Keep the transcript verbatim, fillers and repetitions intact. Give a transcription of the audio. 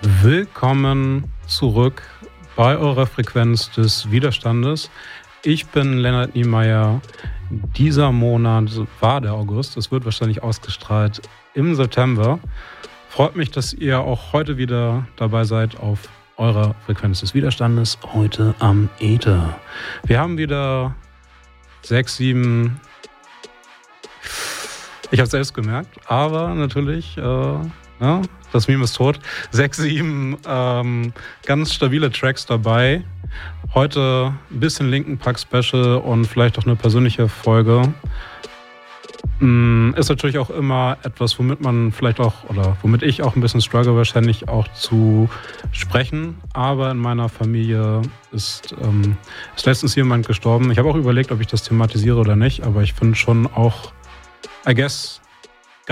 Willkommen zurück bei eurer Frequenz des Widerstandes. Ich bin Lennart Niemeyer. Dieser Monat war der August. Es wird wahrscheinlich ausgestrahlt im September. Freut mich, dass ihr auch heute wieder dabei seid auf eurer Frequenz des Widerstandes. Heute am Äther. Wir haben wieder sechs, sieben... Ich habe es selbst gemerkt, aber natürlich... Äh, Ja, das Meme ist tot. Sechs, sieben ähm, ganz stabile Tracks dabei. Heute ein bisschen Linkin Park Special und vielleicht auch eine persönliche Folge. Ist natürlich auch immer etwas, womit man vielleicht auch, oder womit ich auch ein bisschen struggle, wahrscheinlich auch zu sprechen. Aber in meiner Familie ist, ähm, ist letztens jemand gestorben. Ich habe auch überlegt, ob ich das thematisiere oder nicht, aber ich finde schon auch, I guess,